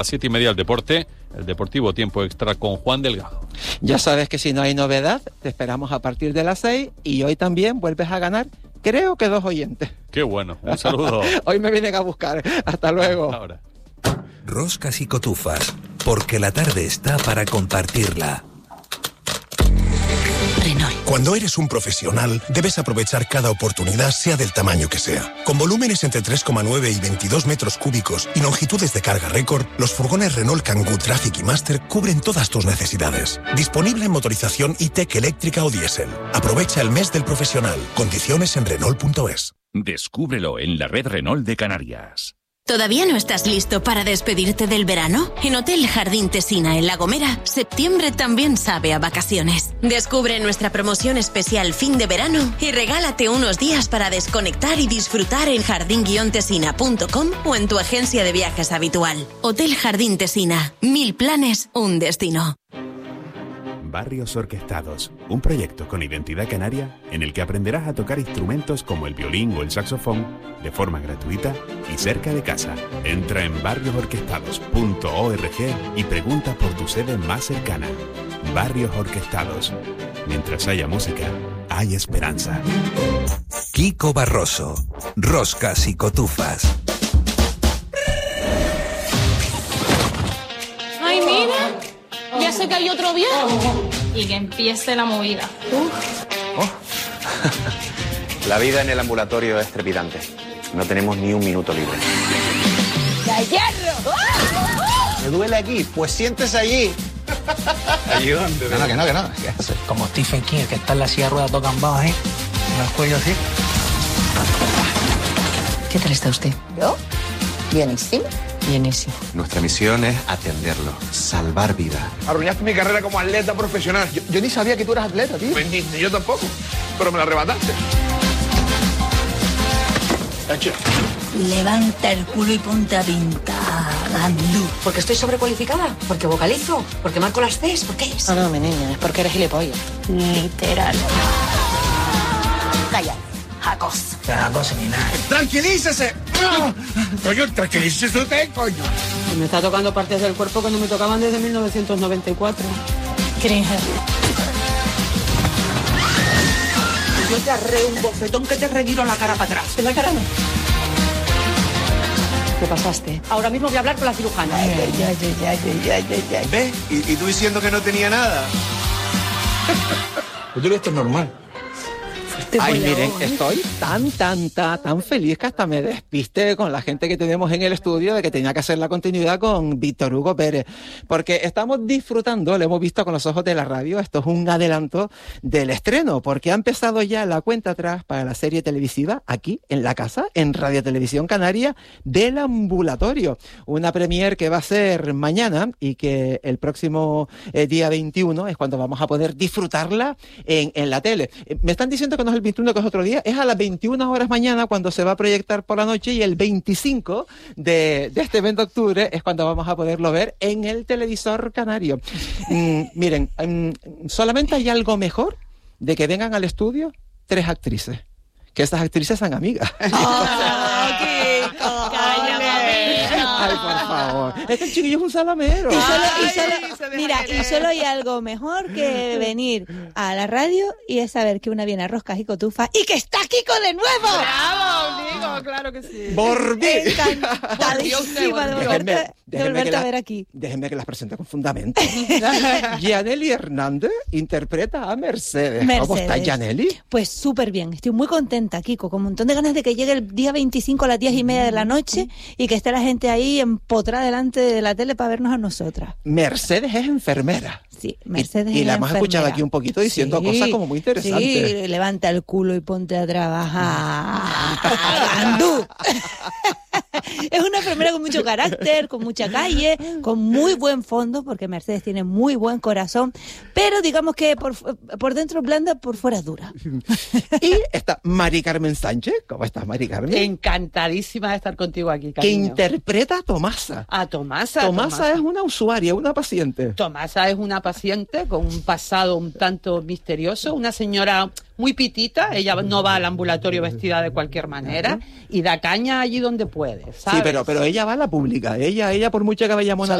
A 7:30 el deporte, el Deportivo Tiempo Extra con Juan Delgado. Ya sabes que si no hay novedad, te esperamos a partir de las 6 y hoy también vuelves a ganar, creo que 2 oyentes. Qué bueno, un saludo. Hoy me vienen a buscar, hasta luego. Ahora. Roscas y cotufas, porque la tarde está para compartirla. Renault. Cuando eres un profesional, debes aprovechar cada oportunidad, sea del tamaño que sea. Con volúmenes entre 3,9 y 22 metros cúbicos y longitudes de carga récord, los furgones Renault Kangoo Traffic y Master cubren todas tus necesidades. Disponible en motorización e-tech eléctrica o diésel. Aprovecha el mes del profesional. Condiciones en Renault.es. Descúbrelo en la red Renault de Canarias. ¿Todavía no estás listo para despedirte del verano? En Hotel Jardín Tesina, en La Gomera, septiembre también sabe a vacaciones. Descubre nuestra promoción especial fin de verano y regálate unos días para desconectar y disfrutar en jardin-tesina.com o en tu agencia de viajes habitual. Hotel Jardín Tesina, 1000 planes, un destino. Barrios Orquestados, un proyecto con identidad canaria en el que aprenderás a tocar instrumentos como el violín o el saxofón de forma gratuita y cerca de casa. Entra en barriosorquestados.org y pregunta por tu sede más cercana. Barrios Orquestados. Mientras haya música, hay esperanza. Kiko Barroso, Roscas y cotufas. ¡Ay, mira! Ya se cayó otro viejo. Y que empiece la movida. La vida en el ambulatorio es trepidante. No tenemos ni un minuto libre. ¡Ya hierro! ¿Me duele aquí? Pues siéntese allí. ¿Allí dónde? Que no. ¿Qué hace? Como Stephen King, que está en la silla de ruedas, tocan bajo, ¿eh? Con el cuello así. ¿Qué tal está usted? ¿Yo? Bienísimo. Bienísimo. Nuestra misión es atenderlo, salvar vidas. Arruinaste mi carrera como atleta profesional. Yo ni sabía que tú eras atleta, tío. Ni yo tampoco, pero me la arrebataste. Levanta el culo y ponte a pintar, Gandú. Porque estoy sobrecualificada, porque vocalizo, porque marco las Cs, ¿por qué es? No, mi niña, es porque eres gilipollas. Literal. Calla, Jacos. Jacos ni nada. ¡Tranquilícese! Coño, tranquilícese usted, coño. Me está tocando partes del cuerpo que no me tocaban desde 1994. Cringe. Yo te arreo un bofetón que te reviro la cara para atrás. ¿En la cara no? ¿Qué pasaste? Ahora mismo voy a hablar con la cirujana. Ya. ¿Ves? ¿Y tú diciendo que no tenía nada? Yo creo que esto es normal. Ay, miren, estoy tan feliz que hasta me despiste con la gente que tenemos en el estudio de que tenía que hacer la continuidad con Víctor Hugo Pérez, porque estamos disfrutando, lo hemos visto con los ojos de la radio, esto es un adelanto del estreno, porque ha empezado ya la cuenta atrás para la serie televisiva aquí en la casa, en Radio Televisión Canaria, del Ambulatorio, una premier que va a ser mañana y que el próximo día 21 es cuando vamos a poder disfrutarla en la tele. Me están diciendo que no es el 21, que es otro día, es a las 21 horas mañana cuando se va a proyectar por la noche, y el 25 de este mes de octubre es cuando vamos a poderlo ver en el televisor canario. Miren, solamente hay algo mejor de que vengan al estudio 3 actrices, que esas actrices son amigas. Ay, por favor. Este chiquillo es un salamero. Y solo hay algo mejor que venir a la radio y es saber que una viene a Roscas y Cotufas y que está Kiko de nuevo. ¡Bravo, digo! Claro que sí. ¡Volví! Encantadísima de volverte a ver aquí. Déjenme que las presente con fundamento. Yaneli Hernández interpreta a Mercedes. ¿Cómo está Yaneli? Pues súper bien. Estoy muy contenta, Kiko, con un montón de ganas de que llegue el día 25 a las 10:30 de la noche y que esté la gente ahí empotrada delante de la tele para vernos a nosotras. Mercedes es enfermera. Sí, Mercedes y la hemos escuchado aquí un poquito diciendo cosas como muy interesantes. Sí, levanta el culo y ponte a trabajar. ¡Andú! Es una enfermera con mucho carácter, con mucha calle, con muy buen fondo, porque Mercedes tiene muy buen corazón, pero digamos que por dentro es blanda, por fuera es dura. Y está Mari Carmen Sánchez. ¿Cómo estás, Mari Carmen? Encantadísima de estar contigo aquí, cariño. Que interpreta a Tomasa. A Tomasa. Tomasa es una usuaria, una paciente. Tomasa es una paciente con un pasado un tanto misterioso, una señora muy pitita, ella no va al ambulatorio vestida de cualquier manera y da caña allí donde puede, ¿sabes? Sí, pero ella va a la pública. Ella por mucho que vaya mona